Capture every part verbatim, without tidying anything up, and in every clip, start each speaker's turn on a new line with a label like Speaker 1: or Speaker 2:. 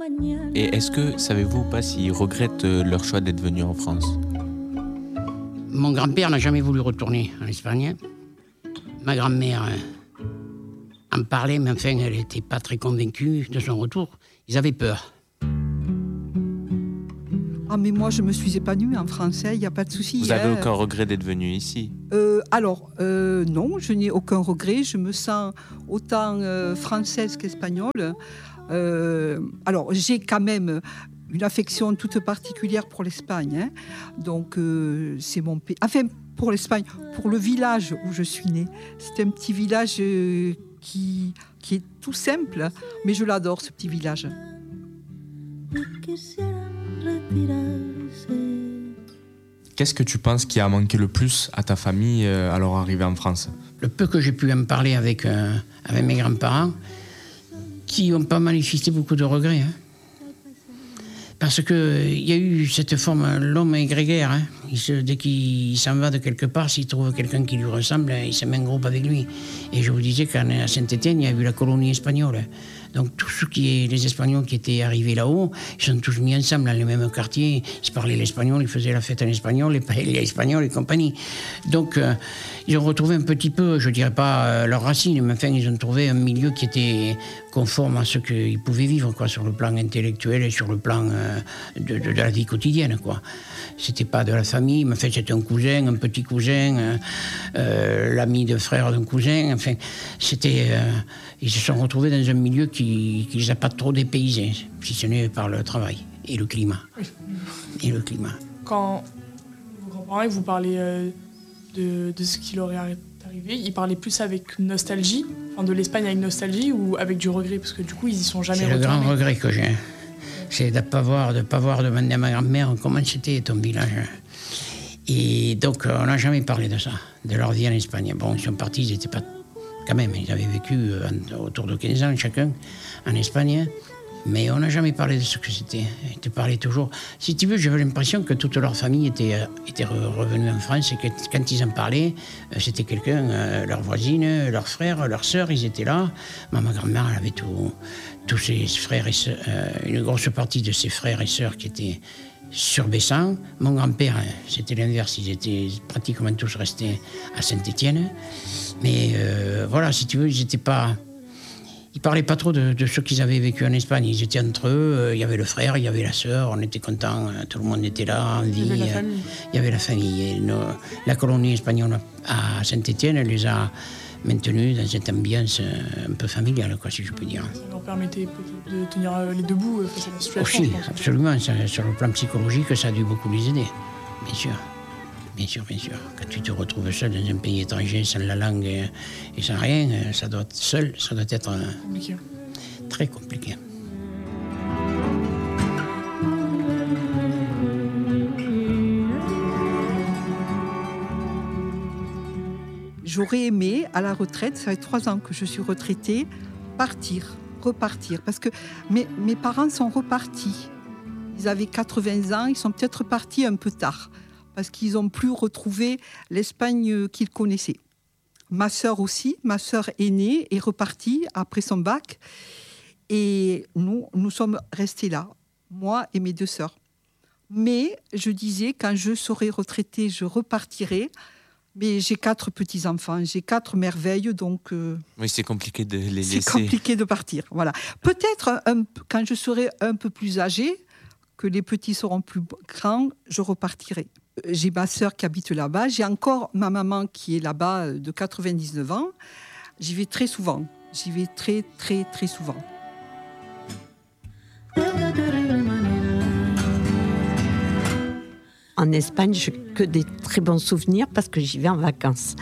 Speaker 1: Et est-ce que, savez-vous ou pas, s'ils regrettent leur choix d'être venus en France?
Speaker 2: Mon grand-père n'a jamais voulu retourner en Espagne. Ma grand-mère en parlait, mais enfin, elle n'était pas très convaincue de son retour. Ils avaient peur.
Speaker 3: Ah, mais moi, je me suis épanouie en français, il n'y a pas de souci.
Speaker 1: Vous n'avez
Speaker 3: hein.
Speaker 1: aucun regret d'être venu ici?
Speaker 3: euh, Alors, euh, non, je n'ai aucun regret. Je me sens autant euh, française qu'espagnole. Euh, alors, j'ai quand même une affection toute particulière pour l'Espagne. Hein. Donc, euh, c'est mon pays. Enfin, pour l'Espagne, pour le village où je suis née. C'est un petit village euh, qui, qui est tout simple, mais je l'adore, ce petit village.
Speaker 4: Qu'est-ce que tu penses qui a manqué le plus à ta famille euh, à leur arrivée en France?
Speaker 2: Le peu que j'ai pu en parler avec, euh, avec mes grands-parents, qui n'ont pas manifesté beaucoup de regrets. Hein. Parce qu'il y a eu cette forme, l'homme est grégaire. Hein. Il se, dès qu'il s'en va de quelque part, s'il trouve quelqu'un qui lui ressemble, il se met en groupe avec lui. Et je vous disais qu'à Saint-Étienne, il y a eu la colonie espagnole. Donc tous ceux qui, les Espagnols qui étaient arrivés là-haut, ils sont tous mis ensemble dans les mêmes quartiers. Ils parlaient l'espagnol, ils faisaient la fête en espagnol, les paella espagnols et compagnie. Donc euh, ils ont retrouvé un petit peu, je dirais pas euh, leurs racines, mais enfin ils ont trouvé un milieu qui était conforme à ce qu'ils pouvaient vivre, quoi, sur le plan intellectuel et sur le plan euh, de, de, de la vie quotidienne, quoi. C'était pas de la famille, mais enfin c'était un cousin, un petit cousin, euh, euh, l'ami de frère d'un cousin. Enfin, c'était, euh, ils se sont retrouvés dans un milieu qui, qui les a pas trop dépaysés, si ce n'est par le travail et le climat.
Speaker 5: Oui.
Speaker 2: Et le climat.
Speaker 5: Quand vos grands-parents vous parlaient euh, de, de ce qui leur est arrivé, ils parlaient plus avec nostalgie, enfin de l'Espagne avec nostalgie ou avec du regret, parce que du coup ils y sont jamais
Speaker 2: C'est
Speaker 5: retournés.
Speaker 2: le grand regret que j'ai. C'est de ne pas voir, de pas voir demander à ma grand-mère comment c'était ton village. Et donc, on n'a jamais parlé de ça, de leur vie en Espagne. Bon, ils sont partis, ils n'étaient pas... Quand même, ils avaient vécu euh, autour de quinze ans chacun en Espagne, mais on n'a jamais parlé de ce que c'était. Ils te parlaient toujours... Si tu veux, j'avais l'impression que toute leur famille était, euh, était re- revenue en France et que quand ils en parlaient, euh, c'était quelqu'un, euh, leur voisine, leur frère, leur sœur, ils étaient là. Ma, ma grand-mère, elle avait tout... tous ses frères et sœurs, euh, une grosse partie de ses frères et sœurs qui étaient sur Bessan. Mon grand-père, c'était l'inverse, ils étaient pratiquement tous restés à Saint-Étienne. Mais euh, voilà, si tu veux, ils n'étaient pas... Ils ne parlaient pas trop de, de ceux qu'ils avaient vécu en Espagne. Ils étaient entre eux, il y avait le frère, il y avait la sœur, on était contents, tout le monde était là, en vie.
Speaker 5: Il y avait la famille.
Speaker 2: Il y avait la famille. Et nos, la colonie espagnole à Saint-Étienne, elle les a maintenus dans cette ambiance un peu familiale, quoi, si je peux dire.
Speaker 5: Ça leur permettait peut-être de tenir les deux bouts face à la situation.
Speaker 2: Aussi,
Speaker 5: je pense.
Speaker 2: absolument. Ça, sur le plan psychologique, ça a dû beaucoup les aider. Bien sûr. Bien sûr, bien sûr. Quand tu te retrouves seul dans un pays étranger, sans la langue et, et sans rien, ça doit être seul, ça doit être euh,
Speaker 5: Compliqué.
Speaker 2: très compliqué.
Speaker 3: J'aurais aimé, à la retraite, ça fait trois ans que je suis retraitée, partir, repartir. Parce que mes, mes parents sont repartis. Ils avaient quatre-vingts ans, ils sont peut-être partis un peu tard. Parce qu'ils n'ont plus retrouvé l'Espagne qu'ils connaissaient. Ma sœur aussi, ma sœur aînée est repartie après son bac. Et nous, nous sommes restés là, moi et mes deux sœurs. Mais je disais, quand je serai retraitée, je repartirai. Mais j'ai quatre petits-enfants, j'ai quatre merveilles, donc... Euh,
Speaker 1: oui, c'est compliqué de les laisser.
Speaker 3: C'est compliqué de partir, voilà. Peut-être, un, quand je serai un peu plus âgée, que les petits seront plus grands, je repartirai. J'ai ma sœur qui habite là-bas, j'ai encore ma maman qui est là-bas de quatre-vingt-dix-neuf ans. J'y vais très souvent, j'y vais très, très, très souvent.
Speaker 6: En Espagne, je n'ai que des très bons souvenirs parce que j'y vais en vacances.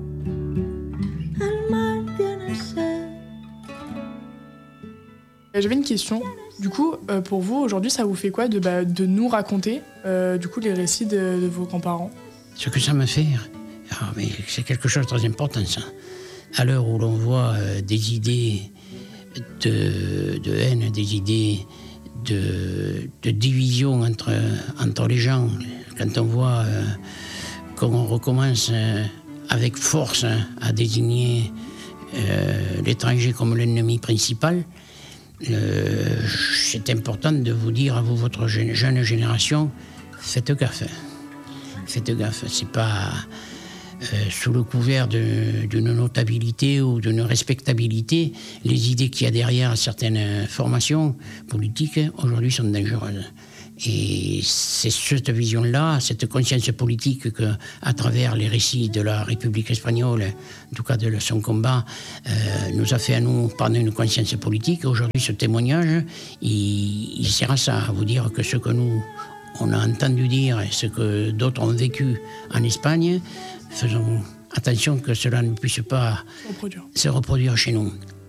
Speaker 5: J'avais une question. Du coup, euh, pour vous, aujourd'hui, ça vous fait quoi de, bah, de nous raconter euh, du coup, les récits de, de vos grands-parents?
Speaker 2: Ce que ça me fait, ah, mais c'est quelque chose de très important, ça. À l'heure où l'on voit euh, des idées de, de haine, des idées de, de division entre, entre les gens, quand on voit euh, qu'on recommence euh, avec force hein, à désigner euh, l'étranger comme l'ennemi principal, Le- c'est important de vous dire à vous, votre jeune, jeune génération, faites gaffe. Faites gaffe. C'est pas euh, sous le couvert de- d'une notabilité ou d'une respectabilité. Les idées qu'il y a derrière certaines formations politiques, aujourd'hui, sont dangereuses. Et c'est cette vision-là, cette conscience politique que, à travers les récits de la République espagnole, en tout cas de son combat, euh, nous a fait à nous prendre une conscience politique. Aujourd'hui, ce témoignage, il, il sert à ça, à vous dire que ce que nous, on a entendu dire et ce que d'autres ont vécu en Espagne, faisons attention que cela ne puisse pas
Speaker 5: Reproduire.
Speaker 2: se reproduire chez nous.